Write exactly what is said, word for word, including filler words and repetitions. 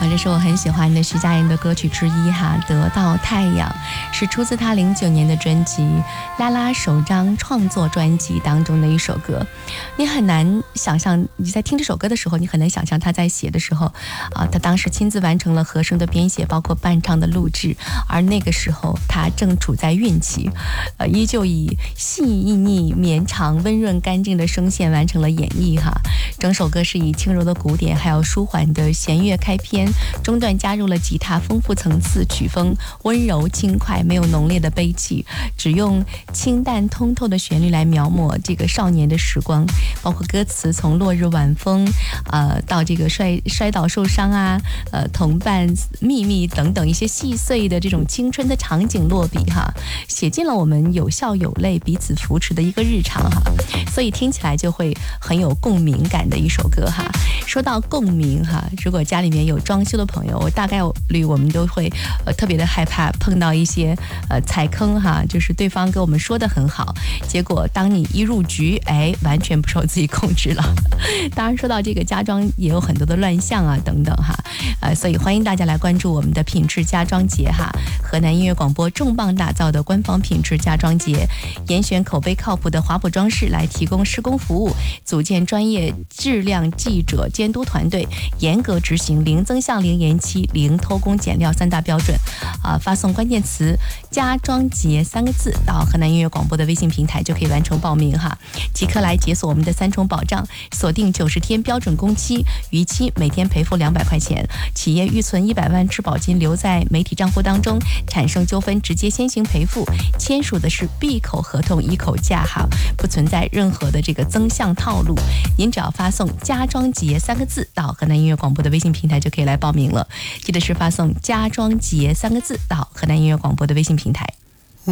这是我很喜欢的徐佳莹的歌曲之一哈，《得到太阳》是出自她零九年的专辑《拉拉》首张创作专辑当中的一首歌。你很难想象，你在听这首歌的时候，你很难想象她在写的时候啊，她当时亲自完成了和声的编写，包括伴唱的录制，而那个时候她正处在孕期，呃，依旧以细腻、绵长、温润、干净的声线完成了演绎哈。整首歌是以轻柔的鼓点，还有舒缓的弦乐开篇，中段加入了吉他，丰富层次，曲风温柔轻快，没有浓烈的悲戚，只用清淡通透的旋律来描摹这个少年的时光，包括歌词从落日晚风，呃，到这个摔摔倒受伤啊，呃，同伴秘密等等一些细碎的这种青春的场景落笔哈，写进了我们有笑有泪、彼此扶持的一个日常哈，所以听起来就会很有共鸣感的一首歌哈。说到共鸣哈，如果家里面有装修的朋友，我大概率我们都会呃特别的害怕碰到一些呃踩坑哈，就是对方给我们说的很好，结果当你一入局，哎，完全不受自己控制了。当然说到这个家装也有很多的乱象啊等等哈，呃，所以欢迎大家来关注我们的品质家装节哈，河南音乐广播重磅打造的官方品质家装节，严选口碑靠谱的华普装饰来提供施工服务，组建专业质量记者监督团队，严格执行零增项、零延期、零偷工减料三大标准啊、呃！发送关键词“家装节”三个字到河南音乐广播的微信平台就可以完成报名哈，即刻来解锁我们的三重保障，锁定九十天标准工期，逾期每天赔付两百块钱，企业预存一百万质保金留在媒体账户当中，产生纠纷直接先行赔付，签署的是闭口合同一口价哈，不存在任何的这个增项套路。您只要发送“家装节”三个字到河南音乐广播的微信平台就可以来报名了，记得是发送“家装节”三个字到河南音乐广播的微信平台。